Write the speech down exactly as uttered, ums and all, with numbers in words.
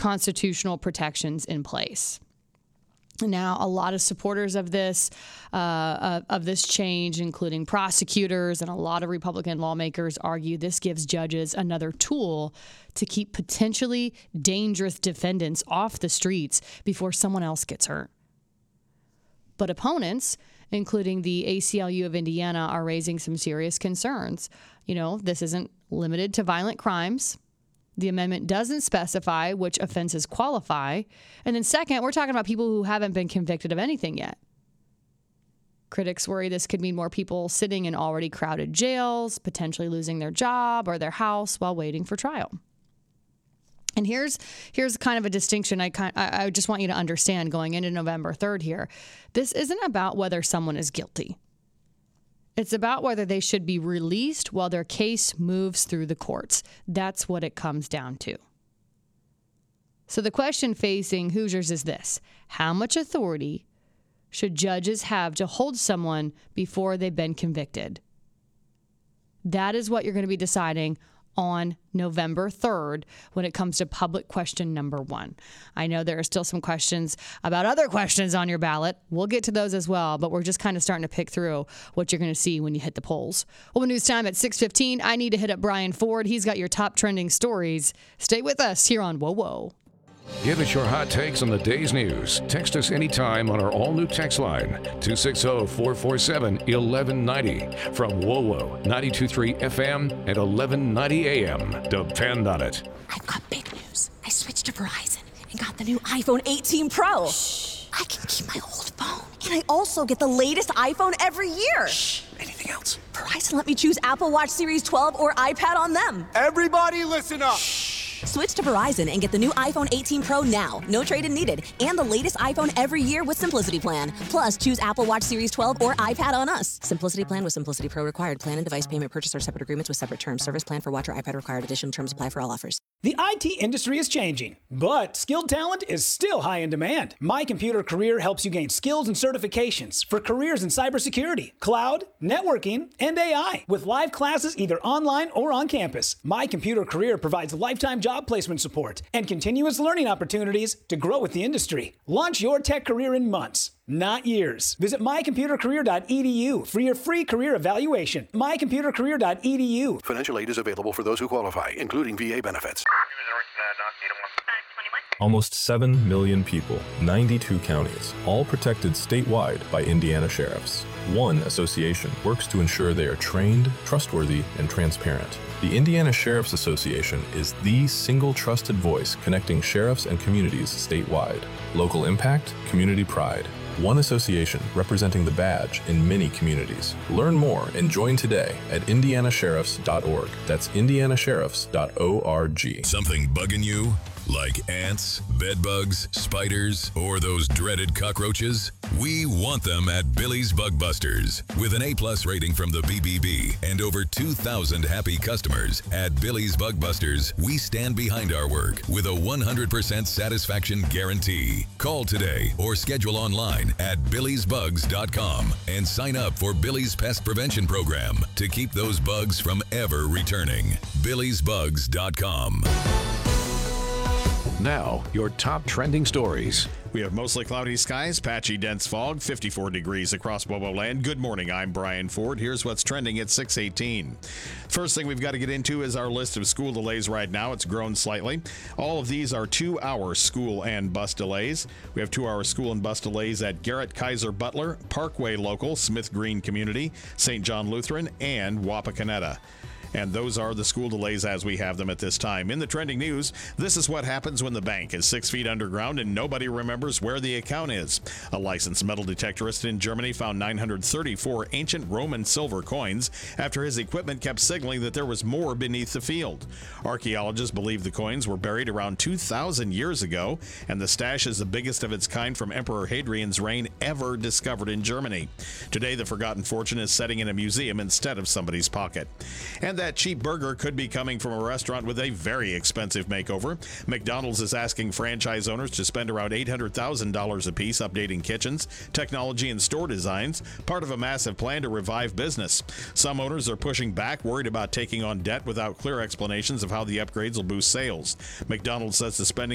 constitutional protections in place. Now, a lot of supporters of this uh, of, of this change, including prosecutors and a lot of Republican lawmakers, argue this gives judges another tool to keep potentially dangerous defendants off the streets before someone else gets hurt. But opponents, including the A C L U of Indiana, are raising some serious concerns. You know, this isn't limited to violent crimes. The amendment doesn't specify which offenses qualify. And then second, we're talking about people who haven't been convicted of anything yet. Critics worry this could mean more people sitting in already crowded jails, potentially losing their job or their house while waiting for trial. And here's here's kind of a distinction I kind I, I just want you to understand going into November third here. This isn't about whether someone is guilty. It's about whether they should be released while their case moves through the courts. That's what it comes down to. So the question facing Hoosiers is this: how much authority should judges have to hold someone before they've been convicted? That is what you're going to be deciding on November third when it comes to public question number one. I know there are still some questions about other questions on your ballot. We'll get to those as well, but we're just kind of starting to pick through what you're going to see when you hit the polls. Well, news time at six fifteen. I need to hit up Brian Ford. He's got your top trending stories. Stay with us here on Whoa Whoa. Give us your hot takes on the day's news. Text us anytime on our all-new text line, two six zero, four four seven, one one nine zero. From Whoa Whoa, ninety-two point three F M and eleven ninety A M. Depend on it. I've got big news. I switched to Verizon and got the new iPhone eighteen Pro. Shh. I can keep my old phone. And I also get the latest iPhone every year. Shh. Anything else? Verizon let me choose Apple Watch Series twelve or iPad on them. Everybody listen up. Shh. Switch to Verizon and get the new iPhone eighteen Pro now. No trade-in needed. And the latest iPhone every year with Simplicity Plan. Plus, choose Apple Watch Series twelve or iPad on us. Simplicity Plan with Simplicity Pro required. Plan and device payment purchase are separate agreements with separate terms. Service plan for watch or iPad required. Additional terms apply for all offers. The I T industry is changing, but skilled talent is still high in demand. My Computer Career helps you gain skills and certifications for careers in cybersecurity, cloud, networking, and A I. With live classes either online or on campus, My Computer Career provides lifetime job placement support and continuous learning opportunities to grow with the industry. Launch your tech career in months, not years. Visit my computer career dot e d u for your free career evaluation. my computer career dot e d u. Financial aid is available for those who qualify, including V A benefits. Almost seven million people, ninety-two counties, all protected statewide by Indiana sheriffs. One association works to ensure they are trained, trustworthy, and transparent. The Indiana Sheriff's Association is the single trusted voice connecting sheriffs and communities statewide. Local impact, community pride. One association representing the badge in many communities. Learn more and join today at indiana sheriffs dot org. That's indiana sheriffs dot org. Something bugging you? Like ants, bedbugs, spiders, or those dreaded cockroaches? We want them at Billy's Bug Busters. With an A-plus rating from the B B B and over two thousand happy customers, at Billy's Bug Busters, we stand behind our work with a one hundred percent satisfaction guarantee. Call today or schedule online at billys bugs dot com and sign up for Billy's Pest Prevention Program to keep those bugs from ever returning. billys bugs dot com. Now, your top trending stories. We have mostly cloudy skies, patchy dense fog, fifty-four degrees across Bobo Land. Good morning, I'm Brian Ford. Here's what's trending at six eighteen. First thing we've got to get into is our list of school delays right now. It's grown slightly. All of these are two-hour school and bus delays. We have two-hour school and bus delays at Garrett Kaiser Butler, Parkway Local, Smith Green Community, Saint John Lutheran, and Wapakoneta. And those are the school delays as we have them at this time. In the trending news, this is what happens when the bank is six feet underground and nobody remembers where the account is. A licensed metal detectorist in Germany found nine hundred thirty-four ancient Roman silver coins after his equipment kept signaling that there was more beneath the field. Archaeologists believe the coins were buried around two thousand years ago, and the stash is the biggest of its kind from Emperor Hadrian's reign ever discovered in Germany. Today, the forgotten fortune is setting in a museum instead of somebody's pocket. And that cheap burger could be coming from a restaurant with a very expensive makeover. McDonald's is asking franchise owners to spend around eight hundred thousand dollars apiece updating kitchens, technology, and store designs, part of a massive plan to revive business. Some owners are pushing back, worried about taking on debt without clear explanations of how the upgrades will boost sales. McDonald's says the spending